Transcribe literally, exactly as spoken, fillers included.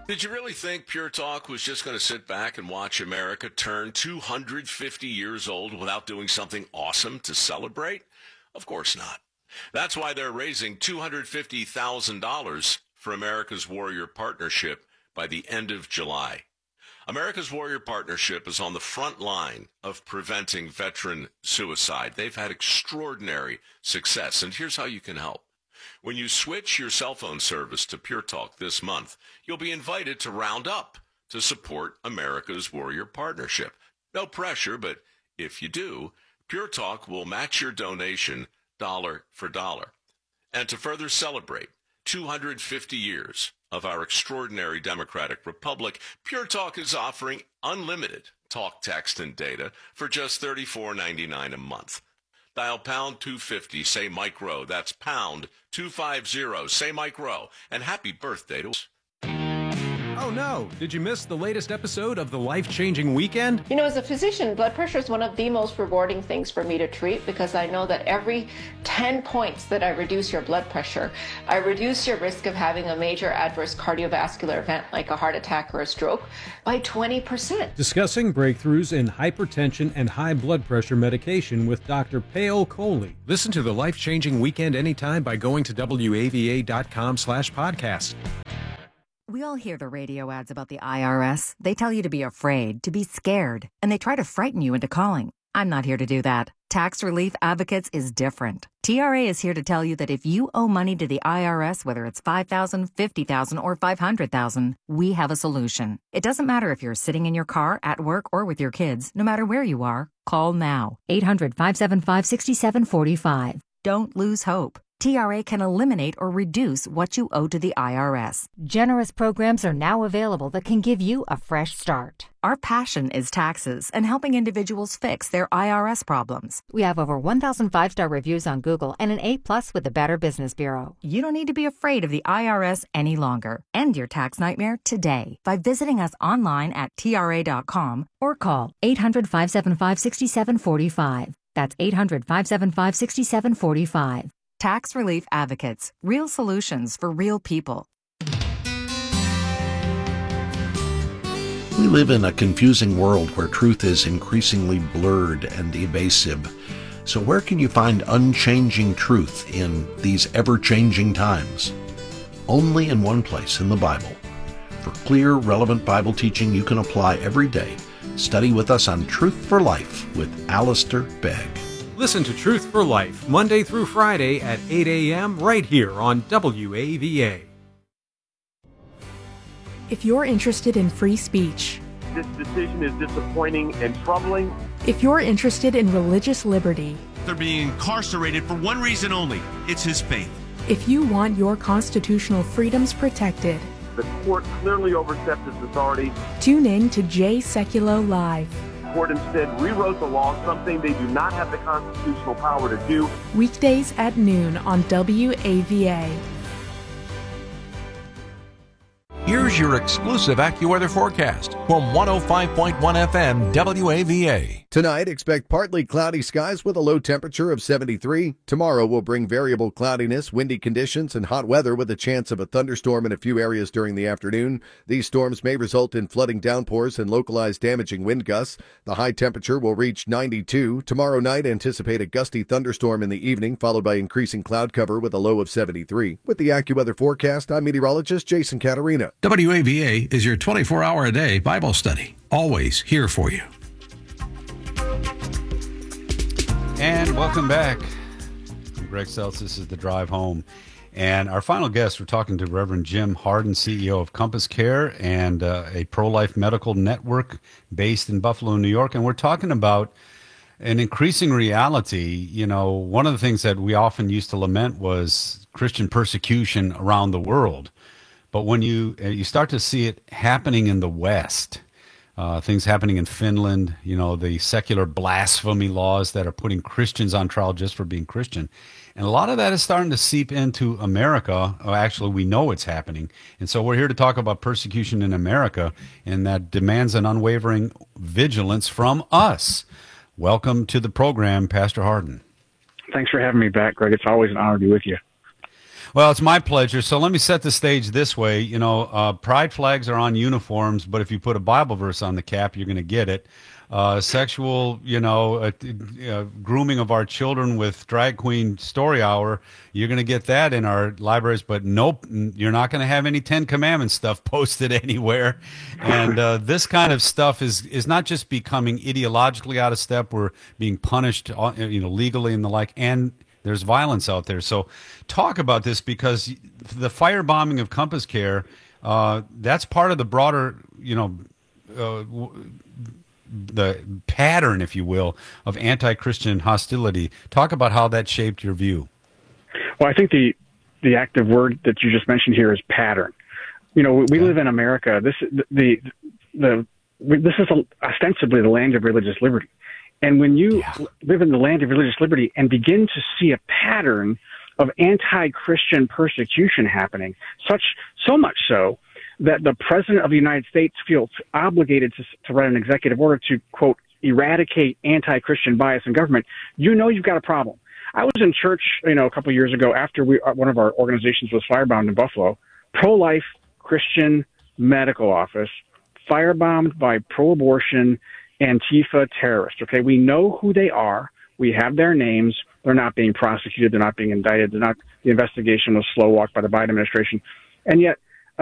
Did you really think Pure Talk was just going to sit back and watch America turn two hundred fifty years old without doing something awesome to celebrate? Of course not. That's why they're raising two hundred fifty thousand dollars for America's Warrior Partnership by the end of July. America's Warrior Partnership is on the front line of preventing veteran suicide. They've had extraordinary success, and here's how you can help. When you switch your cell phone service to Pure Talk this month, you'll be invited to round up to support America's Warrior Partnership. No pressure, but if you do, Pure Talk will match your donation dollar for dollar. And to further celebrate two hundred fifty years of our extraordinary democratic republic, Pure Talk is offering unlimited talk, text, and data for just thirty-four ninety-nine a month. Dial pound two fifty, say Mike Rowe. That's pound two fifty, say Mike Rowe. And happy birthday to us. Oh no, did you miss the latest episode of The Life-Changing Weekend? You know, as a physician, blood pressure is one of the most rewarding things for me to treat because I know that every ten points that I reduce your blood pressure, I reduce your risk of having a major adverse cardiovascular event like a heart attack or a stroke by twenty percent. Discussing breakthroughs in hypertension and high blood pressure medication with Doctor Payal Kohli. Listen to The Life-Changing Weekend anytime by going to W A V A dot com slash podcast. We all hear the radio ads about the I R S. They tell you to be afraid, to be scared, and they try to frighten you into calling. I'm not here to do that. Tax Relief Advocates is different. T R A is here to tell you that if you owe money to the I R S, whether it's five thousand dollars, fifty thousand dollars, or five hundred thousand dollars, we have a solution. It doesn't matter if you're sitting in your car, at work, or with your kids. No matter where you are, call now. eight hundred, five seven five, six seven four five. Don't lose hope. T R A can eliminate or reduce what you owe to the I R S. Generous programs are now available that can give you a fresh start. Our passion is taxes and helping individuals fix their I R S problems. We have over one thousand five-star reviews on Google and an A plus with the Better Business Bureau. You don't need to be afraid of the I R S any longer. End your tax nightmare today by visiting us online at T R A dot com or call eight hundred, five seven five, six seven four five. That's eight hundred, five seven five, six seven four five. Tax Relief Advocates. Real solutions for real people. We live in a confusing world where truth is increasingly blurred and evasive. So where can you find unchanging truth in these ever-changing times? Only in one place, in the Bible. For clear, relevant Bible teaching you can apply every day, study with us on Truth for Life with Alistair Begg. Listen to Truth for Life, Monday through Friday at eight a.m. right here on W A V A. If you're interested in free speech, this decision is disappointing and troubling. If you're interested in religious liberty, they're being incarcerated for one reason only. It's his faith. If you want your constitutional freedoms protected, the court clearly overstepped its authority. Tune in to Jay Sekulow Live. The court instead rewrote the law, something they do not have the constitutional power to do. Weekdays at noon on W A V A. Here's your exclusive AccuWeather forecast from one oh five point one F M W A V A. Tonight, expect partly cloudy skies with a low temperature of seventy-three. Tomorrow will bring variable cloudiness, windy conditions, and hot weather with a chance of a thunderstorm in a few areas during the afternoon. These storms may result in flooding downpours and localized damaging wind gusts. The high temperature will reach ninety-two. Tomorrow night, anticipate a gusty thunderstorm in the evening, followed by increasing cloud cover with a low of seventy-three. With the AccuWeather forecast, I'm meteorologist Jason Catarina. W A V A is your twenty-four hour a day Bible study. Always here for you. And welcome back. I'm Greg Seltz. This is The Drive Home. And our final guest, we're talking to Reverend Jim Harden, C E O of Compass Care and uh, a pro-life medical network based in Buffalo, New York. And we're talking about an increasing reality. You know, one of the things that we often used to lament was Christian persecution around the world. But when you you start to see it happening in the West, uh, things happening in Finland, you know, the secular blasphemy laws that are putting Christians on trial just for being Christian. And a lot of that is starting to seep into America. Oh, actually, we know it's happening. And so we're here to talk about persecution in America, and that demands an unwavering vigilance from us. Welcome to the program, Pastor Harden. Thanks for having me back, Greg. It's always an honor to be with you. Well, it's my pleasure. So let me set the stage this way. You know, uh, pride flags are on uniforms, but if you put a Bible verse on the cap, you're going to get it. Uh, sexual, you know, uh, uh, grooming of our children with drag queen story hour, you're going to get that in our libraries, but nope, you're not going to have any Ten Commandments stuff posted anywhere. And uh, this kind of stuff is is not just becoming ideologically out of step, we're being punished, you know, legally and the like, and there's violence out there. So talk about this, because the firebombing of Compass Care, uh, that's part of the broader, you know, uh, the pattern, if you will, of anti-Christian hostility. Talk about how that shaped your view. Well, I think the the active word that you just mentioned here is pattern. You know, we yeah. live in America. This the the, the this is ostensibly the land of religious liberty. And when you yeah. live in the land of religious liberty and begin to see a pattern of anti-Christian persecution happening, such so much so that the President of the United States feels obligated to, to write an executive order to, quote, eradicate anti-Christian bias in government, you know you've got a problem. I was in church, you know, a couple of years ago after we, one of our organizations was firebombed in Buffalo. Pro-life Christian medical office, firebombed by pro-abortion Antifa terrorists. Okay, we know who they are. We have their names. They're not being prosecuted. They're not being indicted. They're not. The investigation was slow walked by the Biden administration. And yet,